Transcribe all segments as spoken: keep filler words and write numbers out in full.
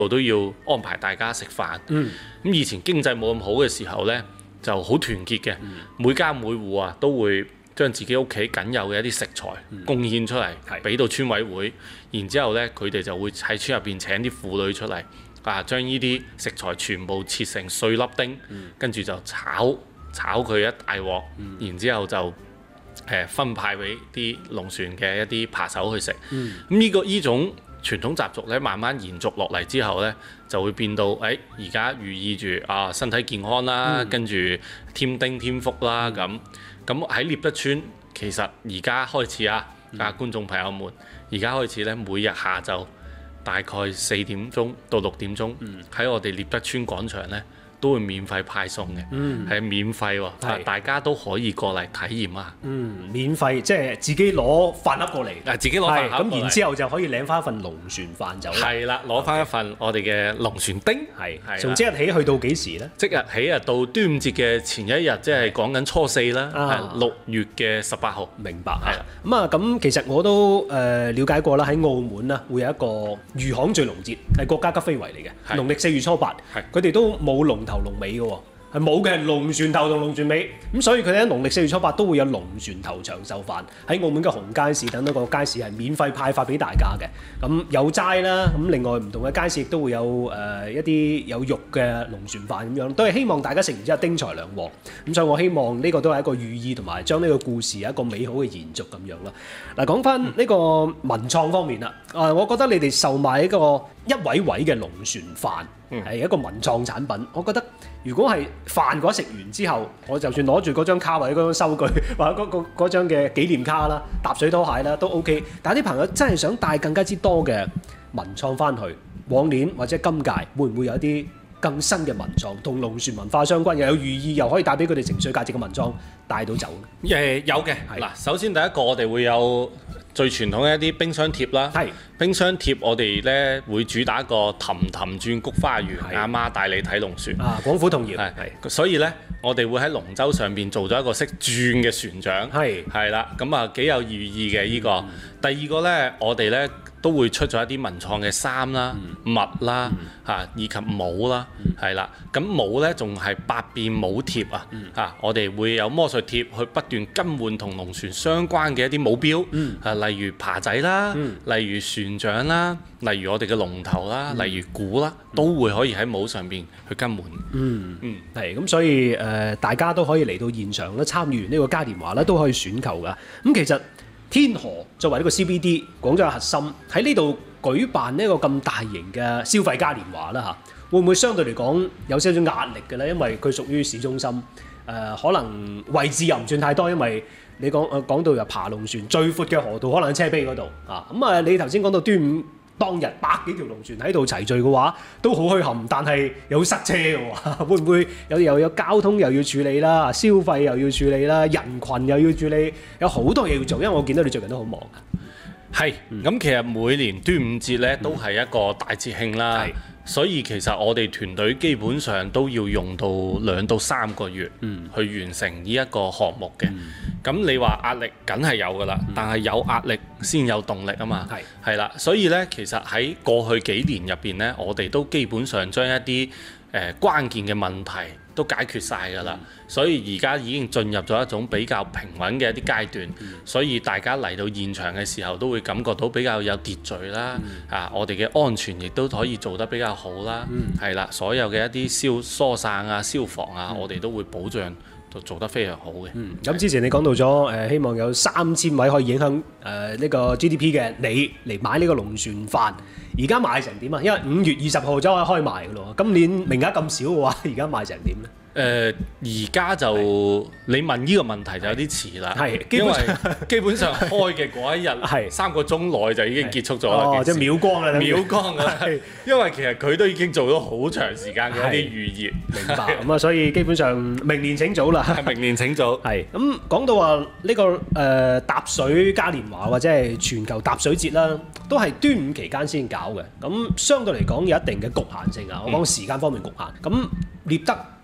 部都要安排大家食飯。咁、 嗯、 以前經濟冇咁好嘅時候呢，就好團結嘅， 嗯、 每家每戶啊都會將自己屋企僅有嘅一啲食材貢獻出嚟，俾、嗯、到村委會。然之後呢，佢哋就會喺村入邊請啲婦女出嚟，啊，將呢啲食材全部切成碎粒丁，嗯、跟住就炒炒佢一大鑊，嗯、然之後就誒、呃、分派俾啲龍船嘅一啲扒手去食。咁呢、嗯這個呢種傳統習俗咧，慢慢延續落嚟之後咧，就會變到誒而家寓意住啊身體健康啦，嗯、跟住添丁添福啦咁。咁喺獵德村其實而家開始啊，嗯、啊觀眾朋友們，而家開始咧，每日下晝大概四點鐘到六點鐘，喺、嗯、我哋獵德村廣場咧，都會免費派送嘅，係、嗯、免費喎，是大家都可以過嚟體驗啊。嗯， 免費即係自己攞飯盒過嚟， 啊自己攞飯盒， 咁然之後就可以領翻一份龍船飯走。係啦，攞翻一份我哋嘅龍船丁。係係。從即日起去到幾時咧？ 即日起啊，到端午節嘅前一日，即係講緊初四啦，係六月嘅十八號。 明白。係啦。咁啊，咁其實我都誒瞭解過啦，喺澳門啦，會有一個漁行醉龍節，係國家級非遺嚟嘅，農曆四月初八，佢哋都冇龍頭龍尾嘅喎，係冇嘅，龍船頭同龍船尾，咁所以佢哋喺農曆四月初八都會有龍船頭長壽飯喺澳門嘅紅街市等等個街市係免費派發俾大家嘅，咁有齋啦，咁另外唔同嘅街市亦都會有誒、呃、一啲有肉嘅龍船飯咁樣，都係希望大家食完之後丁財兩旺，咁所以我希望呢個都係一個寓意同埋將呢個故事一個美好嘅延續咁樣啦。嗱，講翻呢個文創方面啦，啊、呃，我覺得你哋售賣一個一位位嘅龍船飯。係、嗯、一個文創產品，我覺得如果係飯嗰食完之後，我就算攞住嗰張卡或者嗰張收據或者嗰個嗰張嘅紀念卡啦、搭水拖鞋啦都 OK。但係啲朋友真係想帶更加之多嘅文創翻去，往年或者今屆會唔會有一啲更新嘅文創同龍船文化相關，又有寓意又可以帶俾佢哋情緒價值嘅文創帶到走？誒、 呃、有嘅，嗱是首先第一個我哋會有最傳統嘅一啲冰箱貼啦，係是冰箱貼我哋咧會主打一個氹氹轉菊花園，阿是媽帶你睇龍船啊，廣府童謠係係，所以咧我哋會喺龍舟上邊做咗一個識轉嘅船長，係係啦，咁啊幾有寓意嘅呢、這個。嗯、第二個咧，我哋咧都會出咗一啲文創嘅衫啦、嗯、襪啦嚇，嗯、以及帽啦，係啦、嗯。咁帽咧仲係百變帽貼啊，嚇、嗯、我哋會有魔術貼去不斷更換同龍船相關嘅一啲帽標，嗯、啊例如爬仔啦，嗯、例如船長啦，例如我哋嘅龍頭啦，嗯、例如鼓啦，都會可以喺帽上邊去更換。 嗯嗯，係咁，所以誒、呃、大家都可以嚟到現場咧，參與完呢個嘉年華咧，都可以選購噶。咁其實天河作為呢個 C B D 廣州嘅核心，喺呢度舉辦呢個咁大型嘅消費嘉年華啦嚇，會唔會相對嚟講有少少壓力嘅咧？因為佢屬於市中心，誒、呃、可能位置又唔算太多，因為你講誒講到由爬龍船最闊嘅河道，可能喺車陂嗰度啊。咁啊，你頭先講到端午當日百幾條龍船喺度齊聚嘅話，都好墟冚，但係有塞車嘅喎，會唔會有又有交通又要處理啦，消費又要處理啦，人群又要處理，有好多嘢要做。因為我見到你最近都好忙。 係，咁、嗯、其實每年端午節咧都係一個大節慶啦，嗯、所以其實我哋團隊基本上都要用到兩到三個月去完成呢一個項目嘅。咁、嗯、你話壓力梗係有㗎啦，嗯、但係有壓力先有動力啊嘛。係係啦，所以咧其實喺過去幾年入邊咧，我哋都基本上將一啲誒、呃、關鍵嘅問題都解決晒㗎啦，嗯、所以而家已經進入咗一種比較平穩嘅一啲階段，嗯、所以大家嚟到現場嘅時候都會感覺到比較有秩序啦，嗯、啊，我哋嘅安全亦都可以做得比較好啦，係啦、嗯，所有嘅一啲消疏散啊、消防啊，嗯、我哋都會保障到做得非常好嘅。嗯，咁之前你講到咗誒、呃，希望有三千位可以影響誒呢、呃這個 G D P 嘅你嚟買呢個龍船飯，而家賣成點啊？因為五月二十號就可以開賣㗎咯，今年名額咁少嘅話，而家賣成點咧？ 誒而家就你問呢個問題就有啲遲啦，係因為基本上開嘅嗰一日係三個鐘內就已經結束咗啦， 哦，即係秒光啦， 秒光啦，因為其實佢都已經做咗好長時間嘅一啲預熱， 明白咁啊，所以基本上明年請早啦， 明年請早。係咁講到話呢個誒踏水嘉年華或者係全球踏水節啦，都係端午期間先搞嘅，咁相對嚟講有一定嘅局限性啊。我講時間方面局限，咁獵德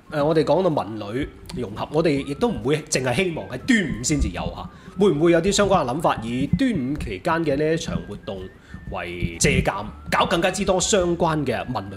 誒，我哋講到文旅融合，我哋亦都唔會淨係希望喺端午先至有嚇，會唔會有啲相關嘅諗法，以端午期間嘅呢一場活動為借鑑，搞更加之多相關嘅文旅